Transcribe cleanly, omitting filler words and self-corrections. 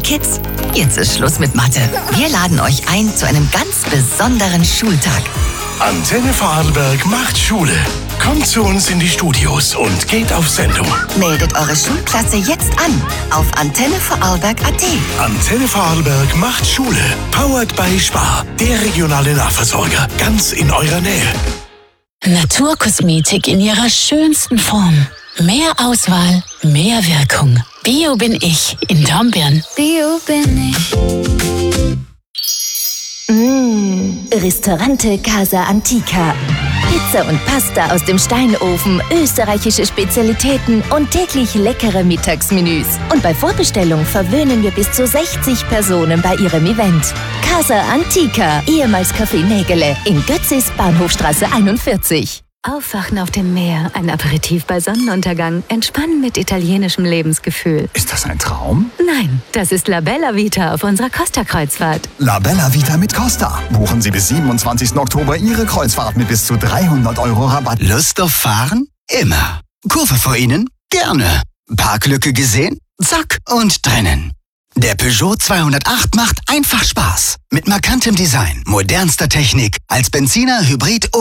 Kids, jetzt ist Schluss mit Mathe. Wir laden euch ein zu einem ganz besonderen Schultag. Antenne Vorarlberg macht Schule. Kommt zu uns in die Studios und geht auf Sendung. Meldet eure Schulklasse jetzt an auf antennevorarlberg.at. Antenne Vorarlberg macht Schule. Powered by Spar, der regionale Nahversorger, ganz in eurer Nähe. Naturkosmetik in ihrer schönsten Form. Mehr Auswahl, mehr Wirkung. Bio bin ich in Dornbirn. Bio bin ich. Ristorante Casa Antica. Pizza und Pasta aus dem Steinofen, österreichische Spezialitäten und täglich leckere Mittagsmenüs. Und bei Vorbestellung verwöhnen wir bis zu 60 Personen bei ihrem Event. Casa Antica, ehemals Café Nägele, in Götzis, Bahnhofstraße 41. Aufwachen auf dem Meer, ein Aperitif bei Sonnenuntergang, entspannen mit italienischem Lebensgefühl. Ist das ein Traum? Nein, das ist La Bella Vita auf unserer Costa-Kreuzfahrt. La Bella Vita mit Costa. Buchen Sie bis 27. Oktober Ihre Kreuzfahrt mit bis zu 300 € Rabatt. Lust auf Fahren? Immer. Kurve vor Ihnen? Gerne. Parklücke gesehen? Zack und drinnen. Der Peugeot 208 macht einfach Spaß. Mit markantem Design, modernster Technik, als Benziner, Hybrid